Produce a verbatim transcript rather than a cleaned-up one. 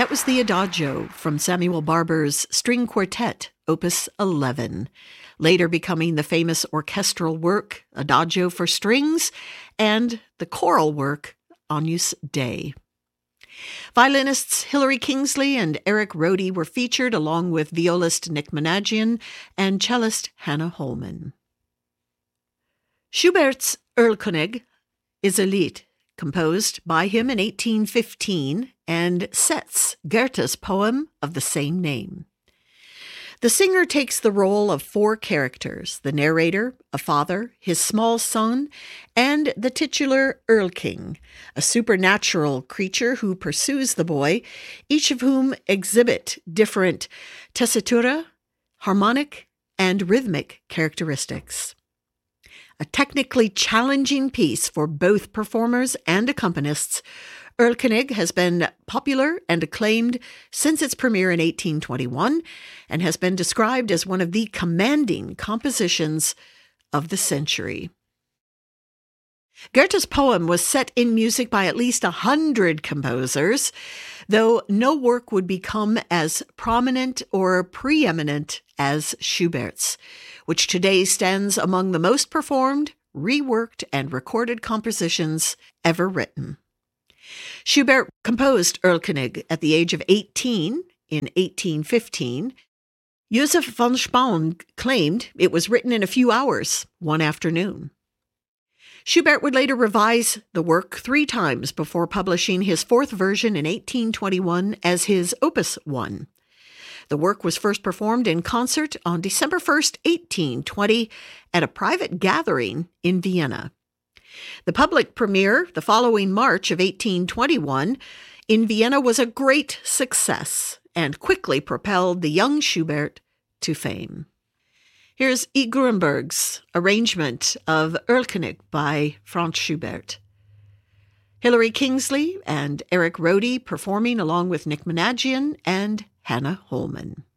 That was the Adagio from Samuel Barber's String Quartet, Opus eleven, later becoming the famous orchestral work Adagio for Strings and the choral work Agnus Dei. Violinists Hilary Kingsley and Eric Rohde were featured, along with violist Nick Managian and cellist Hannah Holman. Schubert's Erlkönig is a Lied, composed by him in eighteen fifteen, and sets Goethe's poem of the same name. The singer takes the role of four characters: the narrator, a father, his small son, and the titular Erlking, a supernatural creature who pursues the boy, each of whom exhibit different tessitura, harmonic, and rhythmic characteristics. A technically challenging piece for both performers and accompanists, Erlkönig has been popular and acclaimed since its premiere in eighteen twenty-one and has been described as one of the commanding compositions of the century. Goethe's poem was set in music by at least a hundred composers, though no work would become as prominent or preeminent as Schubert's, which today stands among the most performed, reworked, and recorded compositions ever written. Schubert composed Erlkönig at the age of eighteen in eighteen fifteen. Joseph von Spaun claimed it was written in a few hours, one afternoon. Schubert would later revise the work three times before publishing his fourth version in eighteen twenty-one as his Opus one. The work was first performed in concert on December first, eighteen twenty, at a private gathering in Vienna. The public premiere, the following March of eighteen twenty-one, in Vienna was a great success and quickly propelled the young Schubert to fame. Here's E. Gruenberg's arrangement of Erlkönig by Franz Schubert. Hilary Kingsley and Eric Rohde performing along with Nick Managian and Hannah Holman.